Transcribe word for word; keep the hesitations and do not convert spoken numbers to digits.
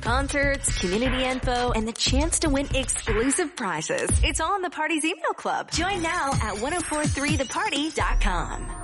concerts, community info, and the chance to win exclusive prizes. It's all in the Party's email club. Join now at ten forty-three the party dot com.